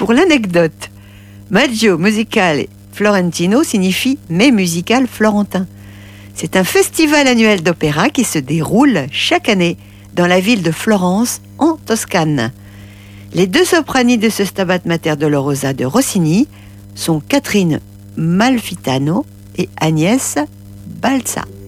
pour l'anecdote, Maggio Musicale Florentino signifie Mai musical florentin. C'est un festival annuel d'opéra qui se déroule chaque année dans la ville de Florence, en Toscane. Les deux soprani de ce Stabat Mater Dolorosa de Rossini sont Catherine Malfitano et Agnès Balsa.